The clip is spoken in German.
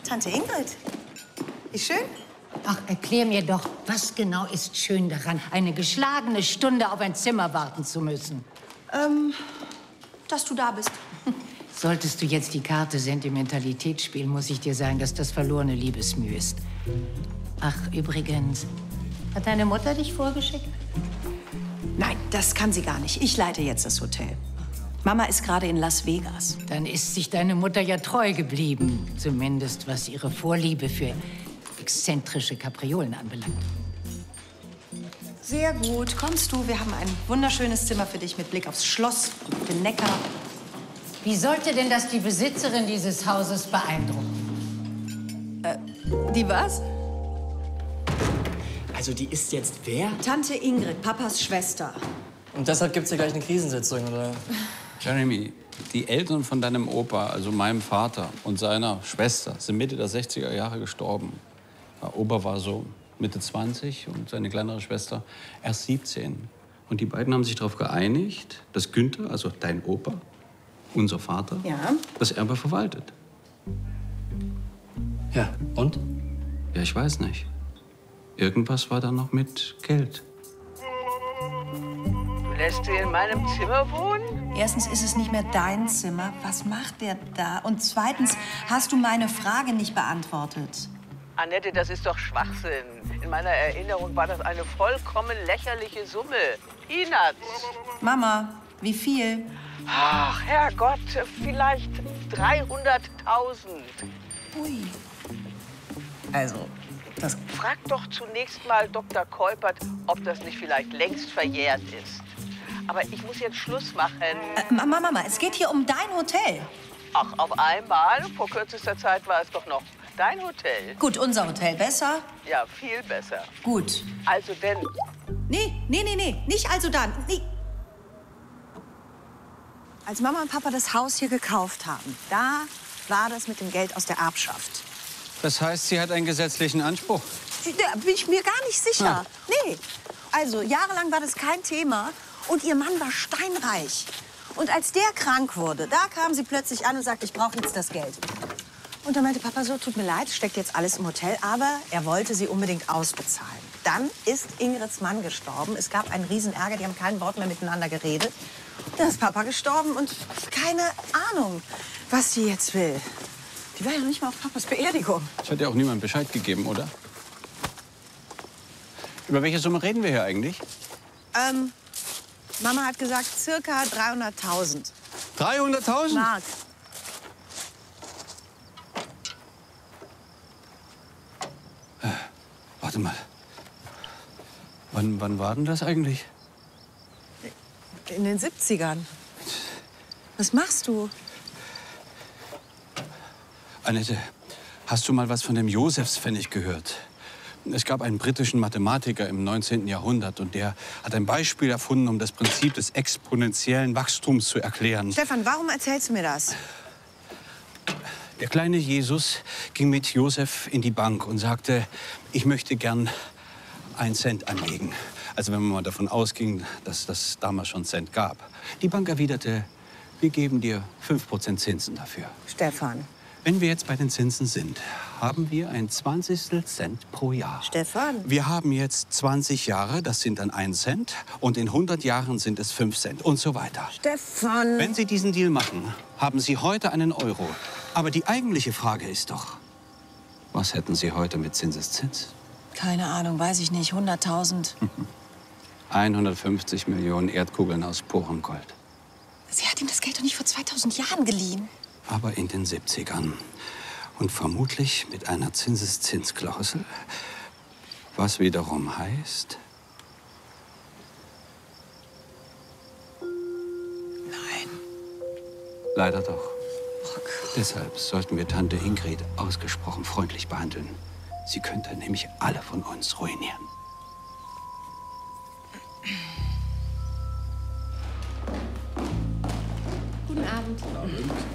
Tante Ingrid. Wie schön. Ach, erklär mir doch, was genau ist schön daran, eine geschlagene Stunde auf ein Zimmer warten zu müssen? Dass du da bist. Solltest du jetzt die Karte Sentimentalität spielen, muss ich dir sagen, dass das verlorene Liebesmüh ist. Ach, übrigens, hat deine Mutter dich vorgeschickt? Nein, das kann sie gar nicht. Ich leite jetzt das Hotel. Mama ist gerade in Las Vegas. Dann ist sich deine Mutter ja treu geblieben. Zumindest was ihre Vorliebe für exzentrische Kapriolen anbelangt. Sehr gut. Kommst du? Wir haben ein wunderschönes Zimmer für dich mit Blick aufs Schloss und auf den Neckar. Wie sollte denn das die Besitzerin dieses Hauses beeindrucken? Die was? Also die ist jetzt wer? Tante Ingrid, Papas Schwester. Und deshalb gibt's hier gleich eine Krisensitzung, oder? Jeremy, die Eltern von deinem Opa, also meinem Vater und seiner Schwester, sind Mitte der 60er Jahre gestorben. Der Opa war so Mitte 20 und seine kleinere Schwester erst 17. Und die beiden haben sich darauf geeinigt, dass Günther, also dein Opa, unser Vater, Ja. das Erbe verwaltet. Ja, und? Ja, ich weiß nicht. Irgendwas war da noch mit Geld. Lässt du in meinem Zimmer wohnen? Erstens ist es nicht mehr dein Zimmer. Was macht der da? Und zweitens hast du meine Frage nicht beantwortet. Annette, das ist doch Schwachsinn. In meiner Erinnerung war das eine vollkommen lächerliche Summe. Peanuts. Mama, wie viel? Ach, Herrgott, vielleicht 300.000. Ui. Also, das... Frag doch zunächst mal Dr. Keupert, ob das nicht vielleicht längst verjährt ist. Aber ich muss jetzt Schluss machen. Mama, es geht hier um dein Hotel. Ach, auf einmal? Vor kürzester Zeit war es doch noch dein Hotel. Gut, unser Hotel besser. Ja, viel besser. Gut. Also denn... Nee, nicht also dann. Nee. Als Mama und Papa das Haus hier gekauft haben, da war das mit dem Geld aus der Erbschaft. Das heißt, sie hat einen gesetzlichen Anspruch? Da bin ich mir gar nicht sicher. Nee. Also, jahrelang war das kein Thema und ihr Mann war steinreich. Und als der krank wurde, da kam sie plötzlich an und sagte, ich brauche jetzt das Geld. Und dann meinte Papa so, tut mir leid, steckt jetzt alles im Hotel, aber er wollte sie unbedingt ausbezahlen. Dann ist Ingrids Mann gestorben. Es gab einen Riesenärger, die haben kein Wort mehr miteinander geredet. Dann ist Papa gestorben und keine Ahnung, was sie jetzt will. Die war ja noch nicht mal auf Papas Beerdigung. Das hat ja auch niemand Bescheid gegeben, oder? Über welche Summe reden wir hier eigentlich? Mama hat gesagt, circa 300.000 300.000? Mark. Warte mal. Wann war denn das eigentlich? In den 70ern. Was machst du? Annette, hast du mal was von dem Josefspfennig gehört? Es gab einen britischen Mathematiker im 19. Jahrhundert und der hat ein Beispiel erfunden, um das Prinzip des exponentiellen Wachstums zu erklären. Stefan, warum erzählst du mir das? Der kleine Jesus ging mit Josef in die Bank und sagte, ich möchte gern 1 Cent anlegen. Also wenn man mal davon ausging, dass das damals schon Cent gab. Die Bank erwiderte, wir geben dir 5% Zinsen dafür. Stefan. Wenn wir jetzt bei den Zinsen sind, haben wir ein 20. Cent pro Jahr. Stefan. Wir haben jetzt 20 Jahre, das sind dann 1 Cent. Und in 100 Jahren sind es 5 Cent und so weiter. Stefan. Wenn Sie diesen Deal machen, haben Sie heute einen Euro. Aber die eigentliche Frage ist doch, was hätten Sie heute mit Zinseszins? Keine Ahnung, weiß ich nicht. 100.000. 150 Millionen Erdkugeln aus purem Gold. Sie hat ihm das Geld doch nicht vor 2000 Jahren geliehen. Aber in den 70ern. Und vermutlich mit einer Zinseszinsklausel. Was wiederum heißt... Nein. Leider doch. Oh Gott. Deshalb sollten wir Tante Ingrid ausgesprochen freundlich behandeln. Sie könnte nämlich alle von uns ruinieren. Guten Abend.